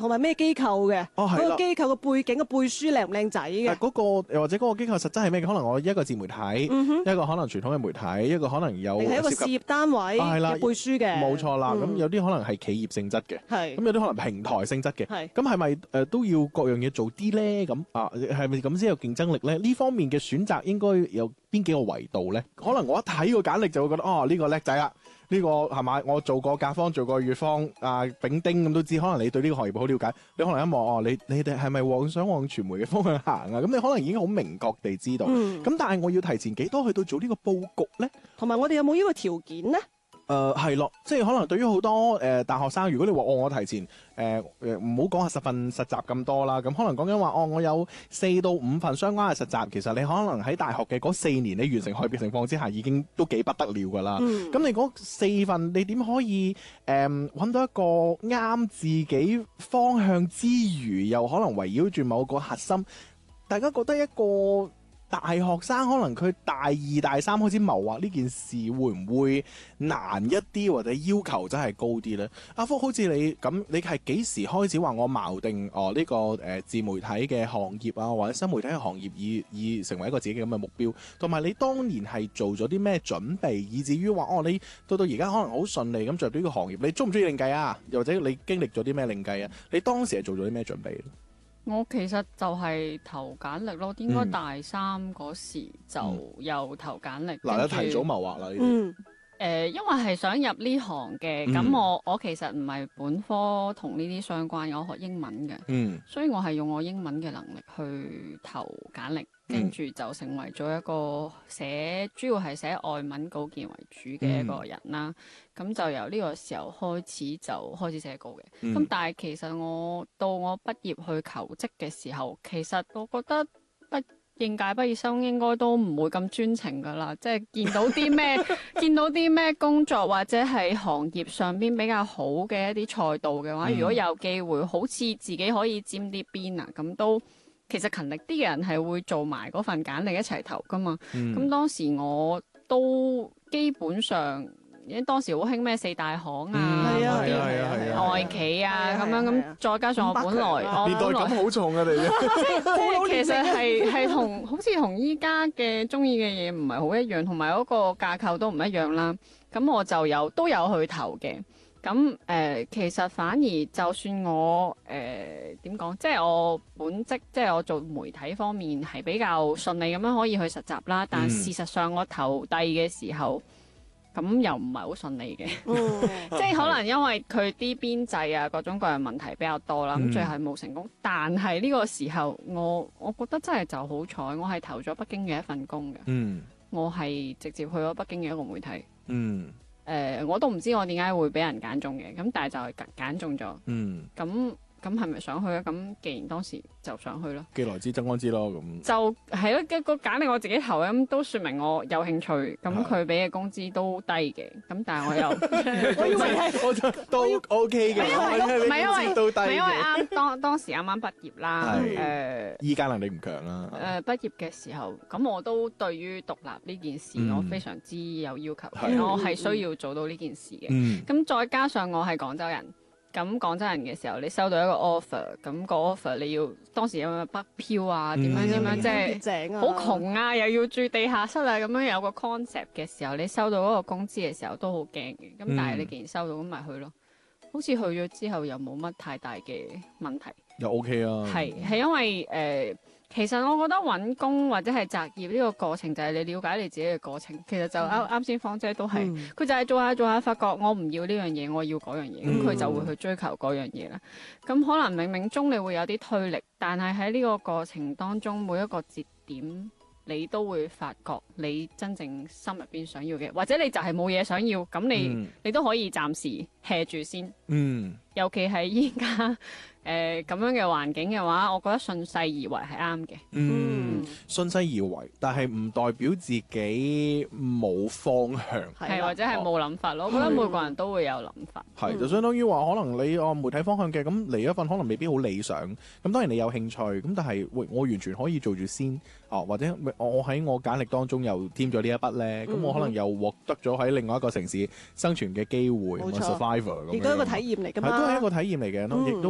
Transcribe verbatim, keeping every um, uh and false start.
同埋咩機構嘅？ 哦，係啦。 嗰個機構嘅背景嘅背書靚唔靚仔嘅？ 嗰個又或者嗰個機構實質係咩？可能我一個自媒體， 嗯哼一個可能傳統嘅媒體，一個可能有定係一個事業單位嘅背書嘅。 冇錯啦。咁、 嗯、 有啲可能係企業性質嘅， 係咁有啲可能平台性質嘅。 係咁係咪誒都要各樣嘢做啲咧？咁啊係咪咁先有競爭力咧？呢方面嘅選擇應該有邊幾個維度咧？可能我一睇個簡歷就會覺得哦呢、呢個叻仔啦。呢、這個係咪？我做過甲方，做過乙方，啊丙丁咁都知。可能你對呢個行業好了解，你可能一望哦，你你哋係咪往想往傳媒嘅方向行啊？咁你可能已經好明確地知道。咁、嗯、但係我要提前幾多去到做呢個佈局呢？ 同埋我哋有冇呢個條件呢？ 誒係咯，即係可能對於好多誒、呃、大學生，如果你話哦，我提前誒誒唔好講下十份實習咁多啦，咁可能講緊話哦，我有四到五份相關嘅實習，其實你可能喺大學嘅嗰四年，你完成學業情況之下，已經都幾不得了㗎啦。咁、嗯、你嗰四份，你點可以誒揾、呃、到一個啱自己方向之餘，又可能圍繞住某個核心，大家覺得一個大學生可能佢大二大三開始謀劃呢件事，會唔會難一啲，或者要求真係高啲呢？阿福，好似你咁，你係幾時開始話我錨定哦呢、這個誒、呃、自媒體嘅行業啊，或者新媒體嘅行業以，以以成為一個自己嘅咁嘅目標？同埋你當年係做咗啲咩準備，以至於話哦你到到而家可能好順利咁進入呢個行業，你中唔中意另計啊？又或者你經歷咗啲咩另計啊？你當時係做咗啲咩準備？ 我其實就係投簡歷咯，應該大三嗰時就有投簡歷。嗱、 嗯，有提早謀劃啦呢啲。 嗯，誒、呃，因為係想入呢行嘅，咁、嗯、我我其實唔係本科同呢啲相關，我學英文嘅，嗯，所以我係用我英文嘅能力去投簡歷，跟住就成為咗一個寫主要係寫外文稿件為主嘅一個人啦。咁、嗯、就由呢個時候開始就開始寫稿嘅。咁、嗯、但係其實我到我畢業去求職嘅時候，其實我覺得畢應屆畢業生應該都唔會咁專情噶啦，即係見到啲咩見到啲咩工作或者係行業上邊比較好嘅一啲賽道嘅話，嗯、如果有機會好似自己可以沾啲邊啊，咁都其實勤力啲嘅人係會做埋嗰份簡歷一齊投噶嘛。咁、嗯、當時我都基本上。因為當時好興咩四大行啊，嗰啲外企啊咁樣咁，再加上我本來我年代感好重啊，你即係其實係係同好似同依家嘅中意嘅嘢唔係好一樣，同埋嗰個架構都唔一樣啦。咁我就有都有去投嘅。咁誒、呃，其實反而就算我誒點講，即係我本職即係我做媒體方面係比較順利咁樣可以去實習啦。但事實上我投遞嘅時候。咁又唔係好順利嘅，嗯、即係可能因為佢啲編制啊，各種各樣問題比較多啦，咁、嗯、最後冇成功。但係呢個時候，我我覺得真係就好彩，我係投咗北京嘅一份工嘅，嗯、我係直接去咗北京嘅一個媒體。誒、嗯呃，我都唔知我點解會俾人揀中嘅，咁但係就係揀中咗。咁、嗯。咁係咪想去啊？咁既然當時就想去咯，既來之則安之咯。咁就係咯，一個簡歷我自己投嘅，咁都說明我有興趣。咁佢俾嘅工資都低嘅，咁但係我又我以為係都 OK 嘅， 唔係因為唔係因為啱當當時啱啱畢業啦。誒， 議價能力唔強啦。 誒，畢業嘅時候，咁我都對於獨立呢件事我非常之有要求，我係需要做到呢件事嘅。咁再加上我係廣州人。咁廣州人嘅時候，你收到一個 offer，咁個 offer 你要當時有冇北漂啊？點、嗯、樣點樣即係好窮啊，又要住地下室啊，咁樣有個 concept 嘅時候，你收到嗰個工資嘅時候都好驚嘅。咁、嗯、但係你既然收到，咁咪去咯。好似去咗之後又冇乜太大嘅問題， 又 OK 啊。 係係因為誒。呃其實我覺得揾工或者係擇業呢個過程就係你了解你自己嘅過程。其實就啱啱先芳姐都係，佢、嗯、就係做下做下發覺我唔要呢樣嘢，我要嗰樣嘢，咁佢、嗯、就會去追求嗰樣嘢啦。咁可能冥冥中你會有啲推力，但係喺呢個過程當中每一個節點，你都會發覺你真正心入邊想要嘅，或者你就係冇嘢想要，咁你、嗯、你都可以暫時 hea 住先。嗯，尤其係依家。誒，咁、呃、樣嘅環境嘅話，我覺得順勢而為係啱嘅。 嗯，順勢、嗯、而為，但係唔代表自己冇方向， 係或者係冇諗法咯。我覺得每個人都會有諗法。 係就相當於話，可能你按媒體方向嘅，咁嚟一份可能未必好理想。咁當然你有興趣，咁但係喂，我完全可以做住先。哦，或者我喺我簡歷當中又添咗呢一筆咧，咁、嗯、我可能又獲得咗喺另外一個城市生存嘅機會，咁 survivor 咁樣。亦都係一個體驗嚟㗎嘛。係都係一個體驗嚟嘅，亦、嗯、都。